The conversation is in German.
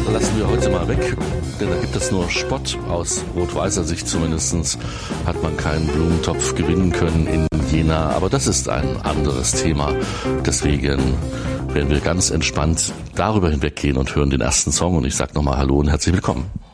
lassen wir heute mal weg, denn da gibt es nur Spott. Aus rot-weißer Sicht zumindest hat man keinen Blumentopf gewinnen können in Jena, aber das ist ein anderes Thema. Deswegen werden wir ganz entspannt darüber hinweggehen und hören den ersten Song und ich sage nochmal Hallo und herzlich willkommen.